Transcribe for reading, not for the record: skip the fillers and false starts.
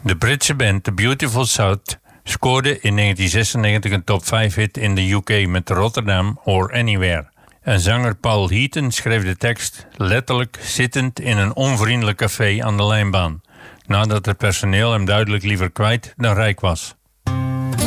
De Britse band The Beautiful South scoorde in 1996 een top 5 hit in de UK met Rotterdam or Anywhere. En zanger Paul Heaton schreef de tekst letterlijk zittend in een onvriendelijk café aan de lijnbaan, nadat het personeel hem duidelijk liever kwijt dan rijk was.